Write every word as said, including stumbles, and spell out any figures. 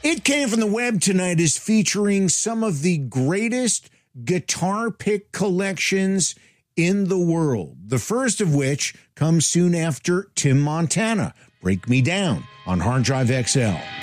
It Came from the Web tonight is featuring some of the greatest guitar pick collections in the world. The first of which comes soon after Tim Montana. Break Me Down on Hard Drive X L.